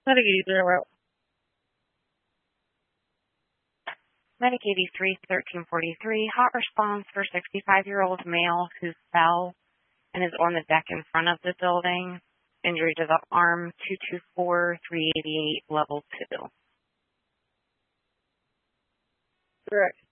Medic 83. Medic 83, 1343, hot response for 65-year-old male who fell and is on the deck in front of the building. Injury to the arm, 224, 388, level 2. Correct.